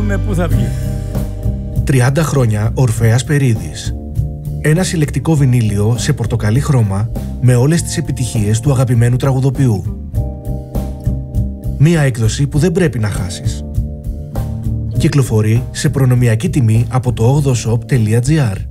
δούμε πού θα βγει. 30 χρόνια Ορφέας Περίδης. Ένα συλλεκτικό βινίλιο σε πορτοκαλί χρώμα με όλες τις επιτυχίες του αγαπημένου τραγουδοποιού. Μία έκδοση που δεν πρέπει να χάσεις. Κυκλοφορεί σε προνομιακή τιμή από το 8shop.gr.